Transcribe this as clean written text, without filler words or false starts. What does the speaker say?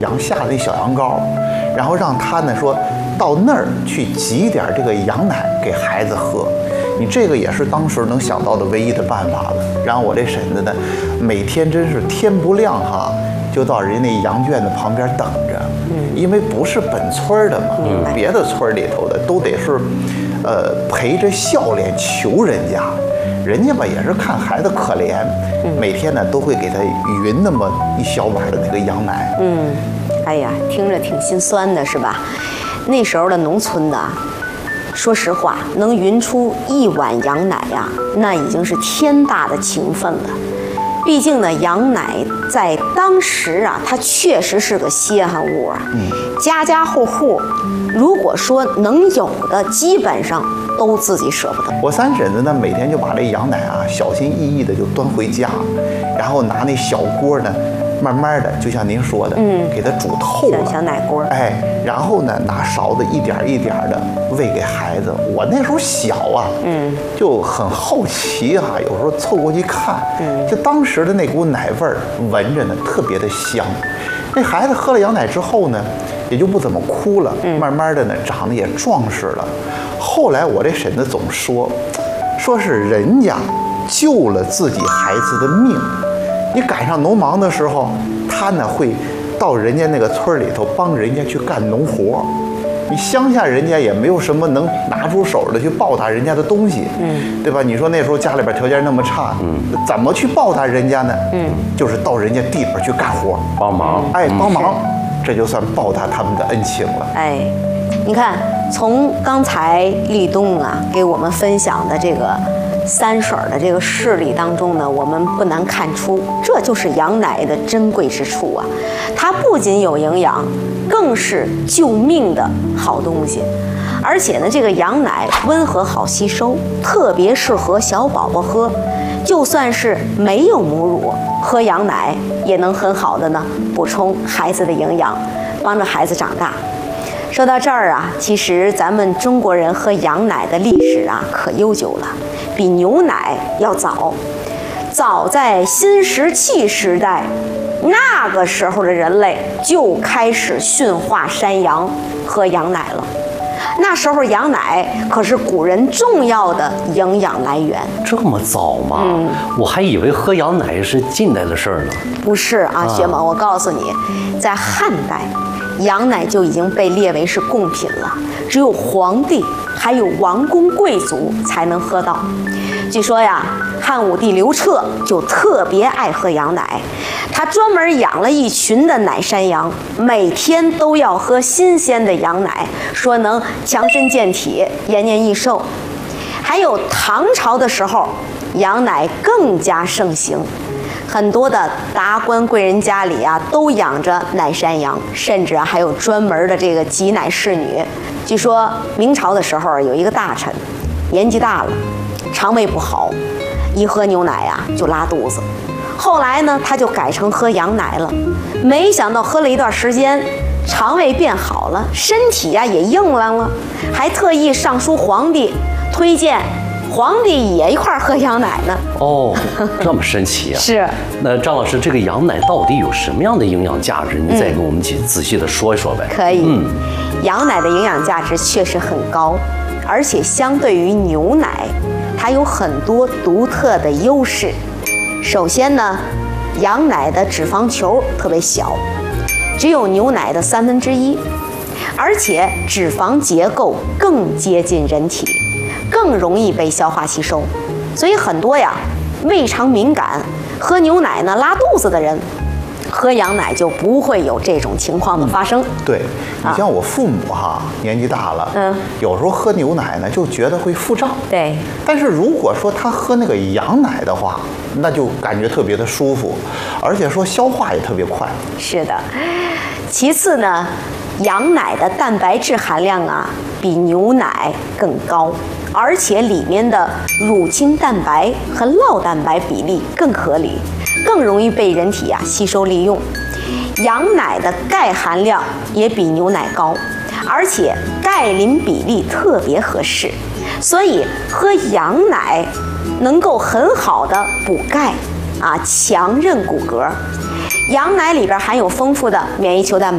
羊下的那小羊羔，然后让他呢说到那儿去挤点这个羊奶给孩子喝。你这个也是当时能想到的唯一的办法了。然后我这婶子呢，每天真是天不亮哈，就到人家那羊圈子旁边等着。因为不是本村的嘛，别的村里头的都得是，陪着笑脸求人家。人家吧也是看孩子可怜，每天呢都会给他匀那么一小碗的那个羊奶。 哎呀，听着挺心酸的，是吧？那时候的农村呢，说实话，能匀出一碗羊奶呀，那已经是天大的情分了。毕竟呢，羊奶在当时啊，它确实是个稀罕物啊。家家户户，如果说能有的，基本上都自己舍不得。 我三婶子呢，每天就把这羊奶啊，小心翼翼的就端回家，然后拿那小锅呢，慢慢的，就像您说的，给它煮透了， 小奶锅， 哎，然后呢，拿勺子一点一点的喂给孩子。我那时候小啊，就很好奇啊，有时候凑过去看，就当时的那股奶味儿，闻着呢特别的香。那孩子喝了羊奶之后呢，也就不怎么哭了，慢慢的呢，长得也壮实了。后来我这婶子总说是人家救了自己孩子的命。你赶上农忙的时候，他呢会到人家那个村里头帮人家去干农活。你乡下人家也没有什么能拿出手的去报答人家的东西，对吧？你说那时候家里边条件那么差，怎么去报答人家呢？就是到人家地边去干活， 帮忙， 哎，帮忙，这就算报答他们的恩情了。 哎，你看，从刚才立冬啊给我们分享的这个三婶的这个事例当中呢，我们不难看出，这就是羊奶的珍贵之处啊！它不仅有营养，更是救命的好东西。而且呢，这个羊奶温和好吸收，特别适合小宝宝喝。就算是没有母乳，喝羊奶也能很好的呢补充孩子的营养，帮着孩子长大。说到这儿啊，其实咱们中国人喝羊奶的历史啊可悠久了，比牛奶要早。早在新石器时代，那个时候的人类就开始驯化山羊，喝羊奶了。那时候羊奶可是古人重要的营养来源。 这么早吗？我还以为喝羊奶是近代的事儿呢。 不是啊，学萌，我告诉你，在汉代，羊奶就已经被列为是贡品了，只有皇帝还有王公贵族才能喝到。据说呀，汉武帝刘彻就特别爱喝羊奶，他专门养了一群的奶山羊，每天都要喝新鲜的羊奶，说能强身健体、延年益寿。还有唐朝的时候，羊奶更加盛行，很多的达官贵人家里啊都养着奶山羊，甚至还有专门的这个挤奶侍女。据说明朝的时候有一个大臣，年纪大了，肠胃不好，一喝牛奶呀就拉肚子。后来呢，他就改成喝羊奶了。没想到喝了一段时间，肠胃变好了，身体呀也硬朗了，还特意上书皇帝，推荐皇帝也一块喝羊奶呢。 哦，这么神奇啊！ 是。 那张老师，这个羊奶到底有什么样的营养价值？你再给我们仔细的说一说呗。 可以。羊奶的营养价值确实很高，而且相对于牛奶，它有很多独特的优势。首先呢，羊奶的脂肪球特别小，只有牛奶的1/3，而且脂肪结构更接近人体，更容易被消化吸收。所以很多呀胃肠敏感、喝牛奶呢拉肚子的人，喝羊奶就不会有这种情况的发生。 对，你像我父母哈，年纪大了，有时候喝牛奶呢就觉得会腹胀。 对。 但是如果说他喝那个羊奶的话，那就感觉特别的舒服，而且说消化也特别快。 是的。其次呢，羊奶的蛋白质含量啊比牛奶更高，而且里面的乳清蛋白和酪蛋白比例更合理，更容易被人体啊吸收利用。羊奶的钙含量也比牛奶高，而且钙磷比例特别合适，所以喝羊奶能够很好的补钙啊，强韧骨骼。羊奶里边含有丰富的免疫球蛋白。